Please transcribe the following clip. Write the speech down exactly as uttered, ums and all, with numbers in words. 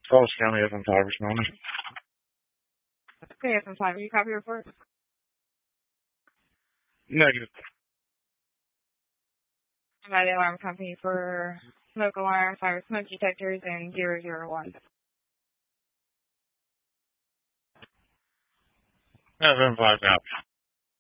Falls County F M five responding. Okay, F M five, you copy report? Negative. By the alarm company for smoke alarm, fire smoke detectors, and zero zero one. F M five copy.